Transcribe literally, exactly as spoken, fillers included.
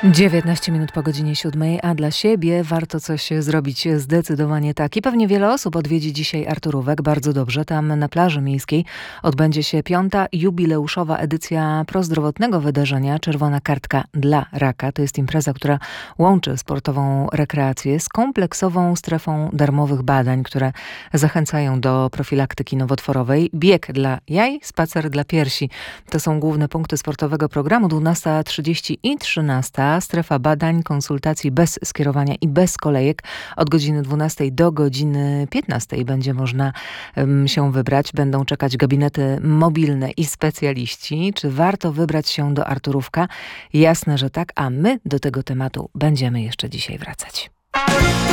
dziewiętnaście minut po godzinie siódmej, a dla siebie warto coś zrobić zdecydowanie tak. I pewnie wiele osób odwiedzi dzisiaj Arturówek. Bardzo dobrze. Tam na plaży miejskiej odbędzie się piąta jubileuszowa edycja prozdrowotnego wydarzenia Czerwona Kartka dla Raka. To jest impreza, która łączy sportową rekreację z kompleksową strefą darmowych badań, które zachęcają do profilaktyki nowotworowej. Bieg dla jaj, spacer dla piersi. To są główne punkty sportowego programu. dwunasta trzydzieści i trzynasta. Strefa badań, konsultacji bez skierowania i bez kolejek. Od godziny dwunastej do godziny piętnastej będzie można um, się wybrać. Będą czekać gabinety mobilne i specjaliści. Czy warto wybrać się do Arturówka? Jasne, że tak, a my do tego tematu będziemy jeszcze dzisiaj wracać.